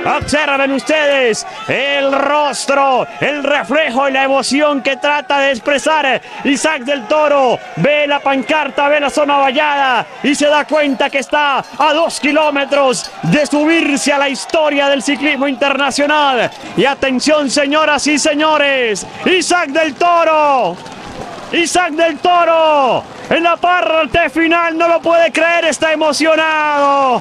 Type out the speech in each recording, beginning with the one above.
Observen ustedes el rostro, el reflejo y la emoción que trata de expresar Isaac del Toro. Ve la pancarta, ve la zona vallada y se da cuenta que está a 2 kilómetros de subirse a la historia del ciclismo internacional. Y atención, señoras y señores, Isaac del Toro. Isaac del Toro en la parte final, no lo puede creer, está emocionado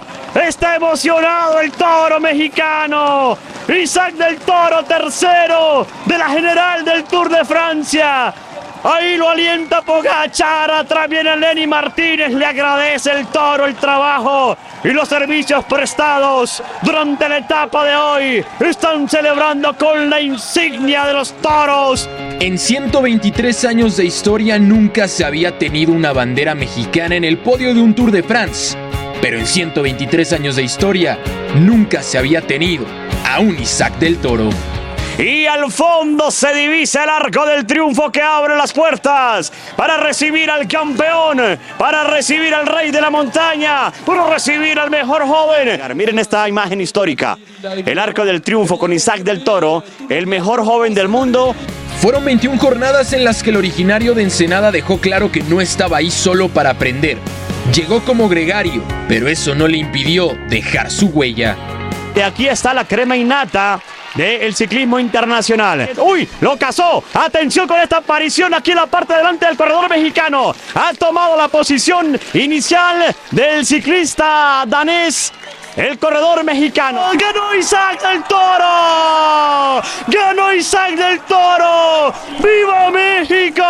el toro mexicano. Isaac del Toro, tercero de la general del Tour de Francia. Ahí lo alienta Pogačar, atrás viene Lenny Martínez, le agradece el Toro el trabajo y los servicios prestados durante la etapa de hoy. Están celebrando con la insignia de los toros. En 123 años de historia nunca se había tenido una bandera mexicana en el podio de un Tour de France. Pero en 123 años de historia nunca se había tenido a un Isaac del Toro. Y al fondo se divisa el Arco del Triunfo que abre las puertas para recibir al campeón, para recibir al rey de la montaña, para recibir al mejor joven. Miren esta imagen histórica. El Arco del Triunfo con Isaac del Toro, el mejor joven del mundo. Fueron 21 jornadas en las que el originario de Ensenada dejó claro que no estaba ahí solo para aprender. Llegó como gregario, pero eso no le impidió dejar su huella. Y aquí está la crema innata del ciclismo internacional. ¡Uy! ¡Lo cazó! ¡Atención con esta aparición aquí en la parte delante del corredor mexicano! Ha tomado la posición inicial del ciclista danés. El corredor mexicano. ¡Ganó Isaac del Toro! ¡Ganó Isaac del Toro! ¡Viva México!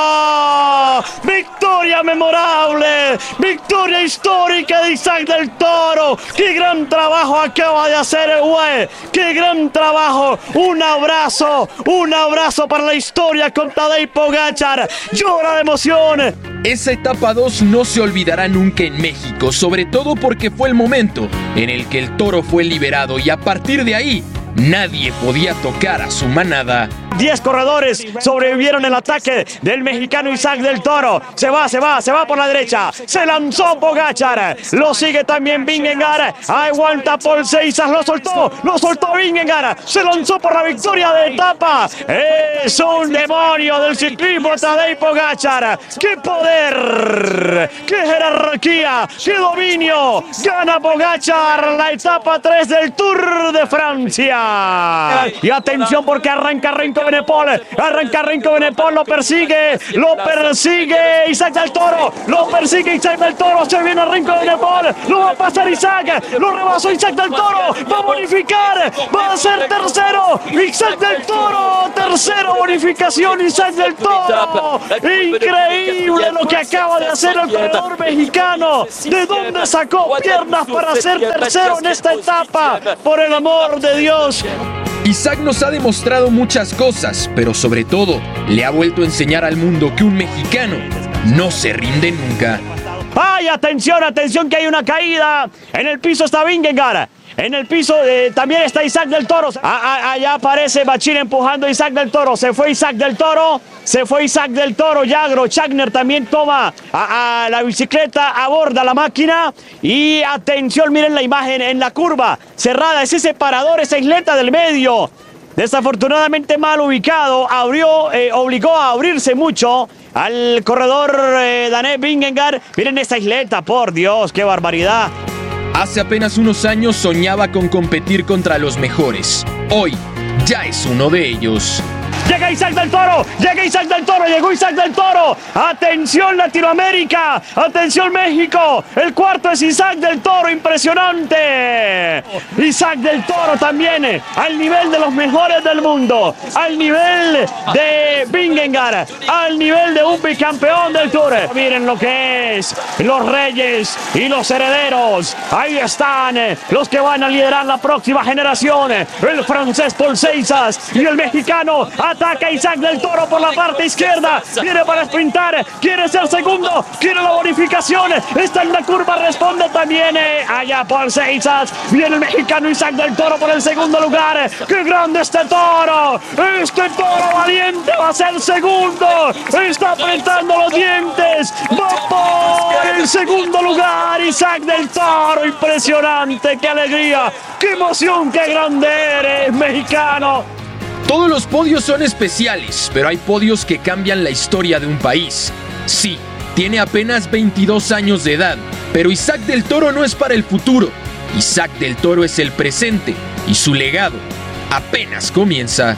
¡Victoria memorable! ¡Victoria histórica de Isaac del Toro! ¡Qué gran trabajo acaba de hacer el güey! ¡Qué gran trabajo! ¡Un abrazo para la historia con Tadej Pogačar! ¡Llora de emoción! Esa etapa 2 no se olvidará nunca en México, sobre todo porque fue el momento en el que el toro fue liberado y a partir de ahí nadie podía tocar a su manada. 10 corredores sobrevivieron el ataque del mexicano Isaac del Toro. Se va por la derecha. Se lanzó Pogačar. Lo sigue también Vingegaard. Aguanta Paul Seisas. Lo soltó Vingegaard. Se lanzó por la victoria de etapa. Es un demonio del ciclismo Tadej Pogačar. ¡Qué poder! ¡Qué jerarquía! ¡Qué dominio! Gana Pogačar la etapa 3 del Tour de Francia. Y atención porque arranca Renko Benepol, lo persigue Isaac del Toro, se viene Renko Benepol, lo va a pasar Isaac, lo rebasó Isaac del Toro, va a bonificar, va a ser tercero, Isaac del Toro, tercero, bonificación Isaac del Toro, increíble lo que acaba de hacer el corredor mexicano, ¿de dónde sacó piernas para ser tercero en esta etapa? Por el amor de Dios. Isaac nos ha demostrado muchas cosas, pero sobre todo le ha vuelto a enseñar al mundo que un mexicano no se rinde nunca. ¡Ay, atención que hay una caída! En el piso está Vingegaard. En el piso también está Isaac del Toro. Allá aparece Bachir empujando a Isaac del Toro. Se fue Isaac del Toro. Yagro Chagner también toma a la bicicleta, aborda la máquina. Y atención, miren la imagen en la curva cerrada. Ese separador, esa isleta del medio. Desafortunadamente mal ubicado. Obligó a abrirse mucho al corredor danés Vingegaard. Miren esa isleta, por Dios, qué barbaridad. Hace apenas unos años soñaba con competir contra los mejores. Hoy ya es uno de ellos. Llega Isaac del Toro, llegó Isaac del Toro. Atención Latinoamérica, atención México. El cuarto es Isaac del Toro, impresionante. Isaac del Toro también al nivel de los mejores del mundo, al nivel de Vingegaard, al nivel de un bicampeón del Tour. Miren lo que es los reyes y los herederos. Ahí están los que van a liderar la próxima generación. El francés Paul Seisas y el mexicano Ataca Isaac del Toro por la parte izquierda. Viene para sprintar. Quiere ser segundo. Quiere la bonificación. Está en la curva. Responde también allá por Seisas. Viene el mexicano Isaac del Toro por el segundo lugar. ¡Qué grande este toro! Este toro valiente va a ser segundo. Está apretando los dientes. Va por el segundo lugar. Isaac del Toro. Impresionante. ¡Qué alegría! ¡Qué emoción! ¡Qué grande eres, mexicano! Todos los podios son especiales, pero hay podios que cambian la historia de un país. Sí, tiene apenas 22 años de edad, pero Isaac del Toro no es para el futuro. Isaac del Toro es el presente y su legado apenas comienza.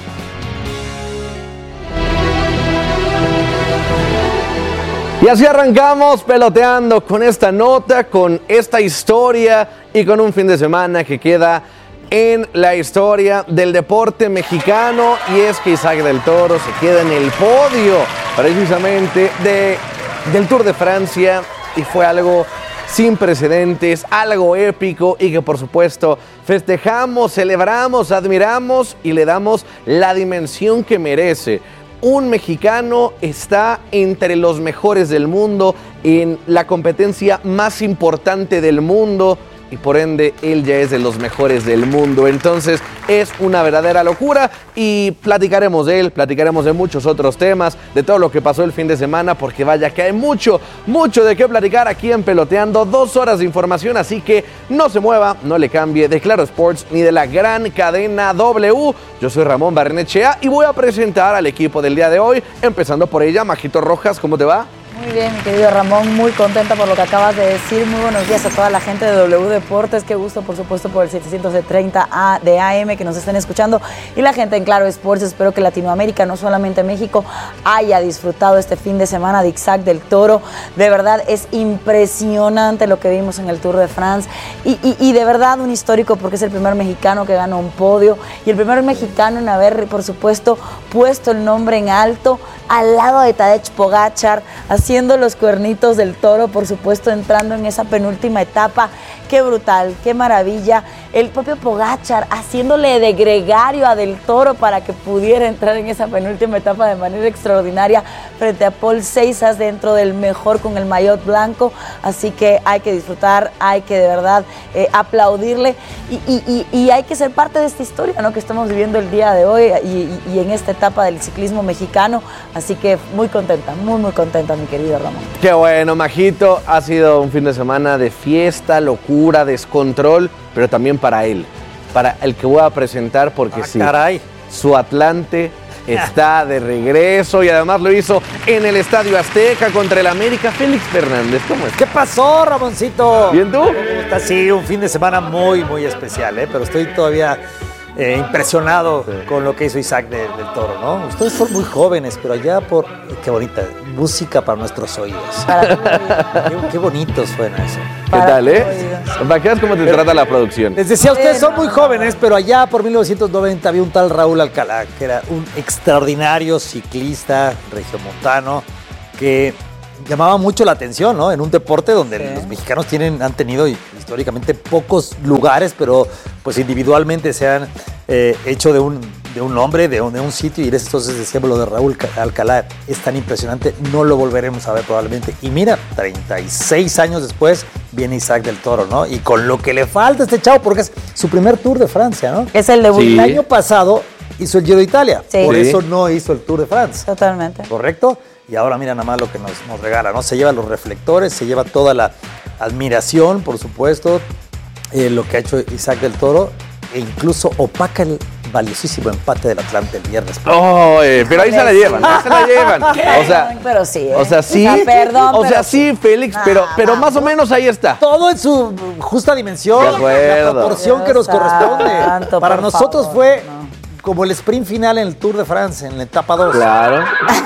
Y así arrancamos peloteando con esta nota, con esta historia y con un fin de semana que queda en la historia del deporte mexicano, y es que Isaac del Toro se queda en el podio precisamente del Tour de Francia, y fue algo sin precedentes, algo épico, y que por supuesto festejamos, celebramos, admiramos y le damos la dimensión que merece. Un mexicano está entre los mejores del mundo en la competencia más importante del mundo, y por ende él ya es de los mejores del mundo. Entonces es una verdadera locura, y platicaremos de él, platicaremos de muchos otros temas, de todo lo que pasó el fin de semana, porque vaya que hay mucho de qué platicar aquí en Peloteando. 2 horas de información, así que no se mueva, no le cambie de Claro Sports ni de la gran cadena W. Yo soy Ramón Barrenechea y voy a presentar al equipo del día de hoy, empezando por ella. Majito Rojas, ¿cómo te va? Muy bien, mi querido Ramón, muy contenta por lo que acabas de decir. Muy buenos días a toda la gente de W Deportes. Qué gusto, por supuesto, por el 730 de AM que nos estén escuchando. Y la gente en Claro Sports. Espero que Latinoamérica, no solamente México, haya disfrutado este fin de semana de Isaac del Toro. De verdad, es impresionante lo que vimos en el Tour de France. Y de verdad, un histórico, porque es el primer mexicano que gana un podio. Y el primer mexicano en haber, por supuesto, puesto el nombre en alto, al lado de Tadej Pogačar, haciendo los cuernitos del toro, por supuesto, entrando en esa penúltima etapa. Qué brutal, qué maravilla. El propio Pogačar haciéndole de gregario a Del Toro para que pudiera entrar en esa penúltima etapa de manera extraordinaria frente a Paul Seisas, dentro del mejor con el maillot blanco. Así que hay que disfrutar, hay que de verdad aplaudirle y hay que ser parte de esta historia, ¿no?, que estamos viviendo el día de hoy y en esta etapa del ciclismo mexicano. Así que muy contenta, muy contenta, mi querido Ramón. Qué bueno, Majito. Ha sido un fin de semana de fiesta, locura, descontrol, pero también para él, para el que voy a presentar, porque sí, caray, su Atlante está de regreso, y además lo hizo en el Estadio Azteca contra el América. Félix Fernández, ¿cómo estás? ¿Qué pasó, Ramoncito? ¿Bien tú? Sí, un fin de semana muy especial, pero estoy todavía impresionado con lo que hizo Isaac del Toro, ¿no? Ustedes son muy jóvenes, pero allá por... Qué bonita música para nuestros oídos. Qué bonito suena eso. ¿Qué tal, ¿Para qué ves cómo te trata la producción? Les decía, ustedes son muy jóvenes, pero allá por 1990 había un tal Raúl Alcalá, que era un extraordinario ciclista regiomontano que llamaba mucho la atención, ¿no? En un deporte donde los mexicanos han tenido históricamente pocos lugares, pero pues individualmente se han hecho de un nombre, de un sitio, y entonces decíamos, lo de Raúl Alcalá es tan impresionante, no lo volveremos a ver probablemente. Y mira, 36 años después viene Isaac del Toro, ¿no? Y con lo que le falta a este chavo, porque es su primer Tour de Francia, ¿no? Es el debut. El año pasado hizo el Giro de Italia, por Sí. eso no hizo el Tour de France. Totalmente. ¿Correcto? Y ahora mira nada más lo que nos regala, ¿no? Se lleva los reflectores, se lleva toda la admiración, por supuesto, lo que ha hecho Isaac del Toro, e incluso opaca el valiosísimo empate del Atlante el viernes. Oh, pero ahí se la llevan, ahí se la llevan. O sea, Pero sí, o sea, sí, perdón, o sea, pero sí, Félix, pero más o menos ahí está. Todo en su justa dimensión, De acuerdo. la proporción que nos Dios corresponde. santo, Para por nosotros favor, fue no. como el sprint final en el Tour de France, en la etapa 2. Claro.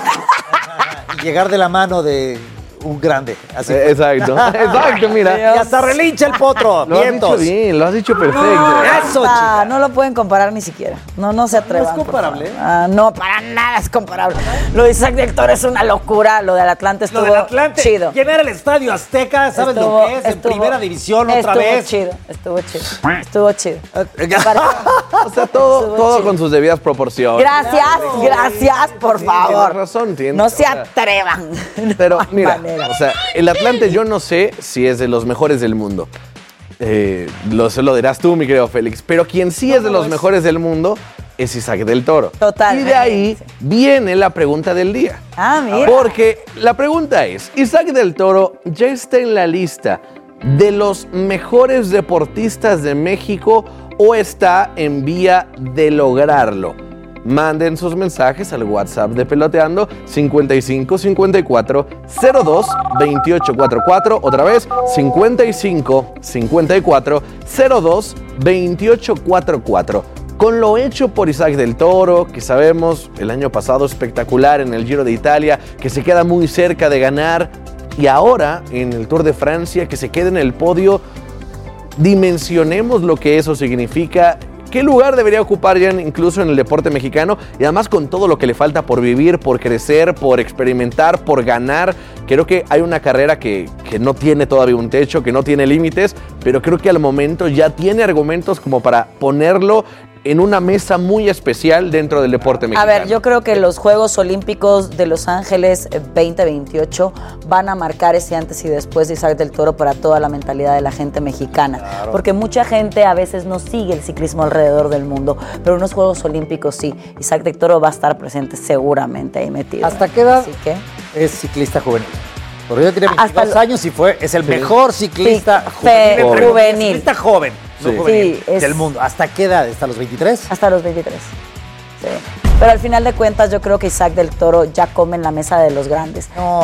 Y llegar de la mano de un grande. Así fue. Exacto, mira. Y hasta relincha el potro. Lo has dicho Vientos. bien, lo has dicho perfecto. Eso, chica. No lo pueden comparar ni siquiera. No se atrevan. ¿No es comparable? por favor. No, para nada es comparable. Lo de Isaac del Toro es una locura. Lo del Atlante estuvo Lo del Atlante. chido. Llenar el Estadio Azteca, ¿sabes lo que es? En primera división otra vez. Estuvo chido. O sea, todo con sus debidas proporciones. Gracias, por favor. Tienes razón, no se atrevan. Pero mira, o sea, el Atlante yo no sé si es de los mejores del mundo. Lo dirás tú, mi querido Félix. Pero quien sí es de los mejores del mundo es Isaac del Toro. Total. Y de ahí viene la pregunta del día. Mira. Porque la pregunta es, ¿Isaac del Toro ya está en la lista de los mejores deportistas de México o está en vía de lograrlo? Manden sus mensajes al WhatsApp de Peloteando 55 54 02 28 44. Otra vez 55 54 02 28 44. Con lo hecho por Isaac del Toro, que sabemos el año pasado espectacular en el Giro de Italia, que se queda muy cerca de ganar, y ahora en el Tour de Francia, que se queda en el podio, dimensionemos lo que eso significa. ¿Qué lugar debería ocupar ya incluso en el deporte mexicano? Y además con todo lo que le falta por vivir, por crecer, por experimentar, por ganar. Creo que hay una carrera que no tiene todavía un techo, que no tiene límites, pero creo que al momento ya tiene argumentos como para ponerlo en una mesa muy especial dentro del deporte mexicano. A ver, yo creo que los Juegos Olímpicos de Los Ángeles 2028 van a marcar ese antes y después de Isaac del Toro para toda la mentalidad de la gente mexicana. Claro. Porque mucha gente a veces no sigue el ciclismo alrededor del mundo, pero unos Juegos Olímpicos sí. Isaac del Toro va a estar presente seguramente ahí metido. ¿Hasta qué edad es ciclista juvenil? Porque yo tenía 22 años y es el mejor ciclista juvenil. Ciclista joven. No juvenil, del mundo. ¿Hasta qué edad? ¿Hasta los 23? Hasta los 23, sí. Pero al final de cuentas yo creo que Isaac del Toro ya come en la mesa de los grandes. No,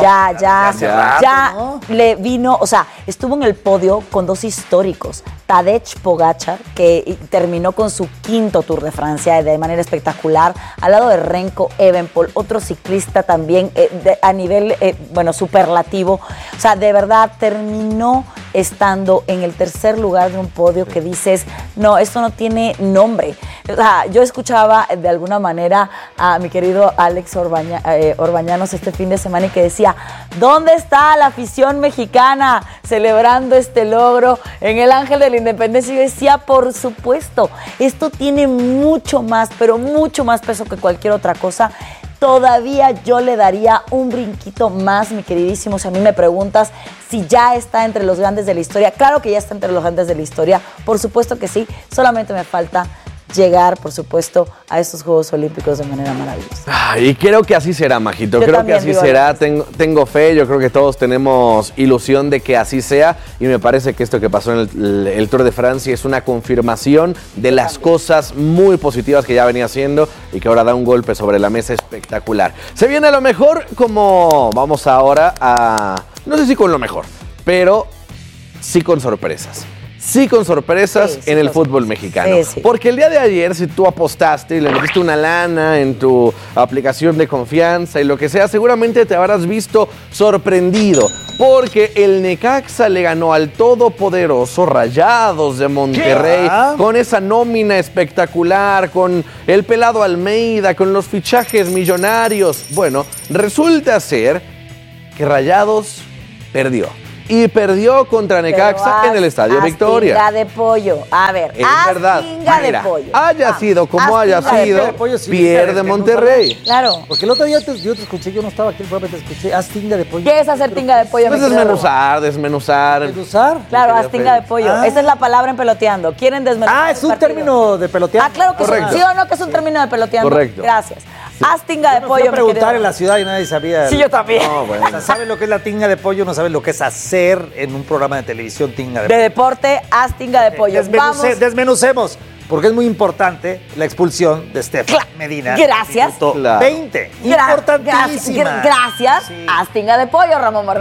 ya le vino, o sea, estuvo en el podio con dos históricos. Tadej Pogačar, que terminó con su 5º Tour de Francia de manera espectacular, al lado de Remco Evenepoel, otro ciclista también a nivel, superlativo. O sea, de verdad terminó estando en el tercer lugar de un podio que dices, no, esto no tiene nombre. O sea, yo escuchaba de alguna manera a mi querido Alex Orbañanos este fin de semana y que decía, ¿dónde está la afición mexicana celebrando este logro en el Ángel de la Independencia? Y yo decía, por supuesto, esto tiene mucho más, pero mucho más peso que cualquier otra cosa. Todavía yo le daría un brinquito más, mi queridísimo. Si a mí me preguntas si ya está entre los grandes de la historia, claro que ya está entre los grandes de la historia, por supuesto que sí, solamente me falta llegar, por supuesto, a estos Juegos Olímpicos de manera maravillosa. Y creo que así será, Majito. Creo que así será. Tengo fe, yo creo que todos tenemos ilusión de que así sea. Y me parece que esto que pasó en el Tour de Francia es una confirmación de las cosas muy positivas que ya venía haciendo y que ahora da un golpe sobre la mesa espectacular. Se viene a lo mejor, como vamos ahora a... No sé si con lo mejor, pero sí con sorpresas. Sí, con sorpresas en el fútbol mexicano. Sí. Porque el día de ayer, si tú apostaste y le metiste una lana en tu aplicación de confianza y lo que sea, seguramente te habrás visto sorprendido. Porque el Necaxa le ganó al todopoderoso Rayados de Monterrey con esa nómina espectacular, con el pelado Almeida, con los fichajes millonarios. Bueno, resulta ser que Rayados perdió. Y perdió contra Necaxa en el Estadio Victoria. Astinga de pollo. A ver, es verdad. De pollo. Haya sido como haya sido, pierde Monterrey. Claro. Porque el otro día yo te escuché, yo no estaba aquí, pero te escuché. Haz tinga de pollo. ¿Qué es hacer tinga de pollo? Pues desmenuzar. ¿Desmenuzar? Claro, haz tinga de pollo. Esa es la palabra en Peloteando. ¿Quieren desmenuzar? Es un término de peloteando. Claro que sí o no, que es un término de Peloteando. Correcto. Gracias. Sí. Haz tinga de pollo. Yo me preguntar en la ciudad y nadie sabía. Sí, yo también. No, bueno. O sea, ¿saben lo que es la tinga de pollo? No saben lo que es hacer en un programa de televisión tinga de pollo. De deporte, haz tinga de pollo. Desmenucemos, porque es muy importante la expulsión de Estefan Medina. Gracias. 20. Importantísima. Gracias. Sí. Haz tinga de pollo, Ramón Martínez.